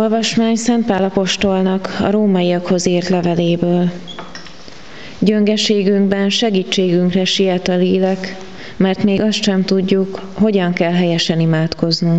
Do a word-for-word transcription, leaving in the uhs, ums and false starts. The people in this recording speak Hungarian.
Olvasmány Szent Pál apostolnak a rómaiakhoz írt leveléből. Gyöngeségünkben segítségünkre siet a lélek, mert még azt sem tudjuk, hogyan kell helyesen imádkoznunk.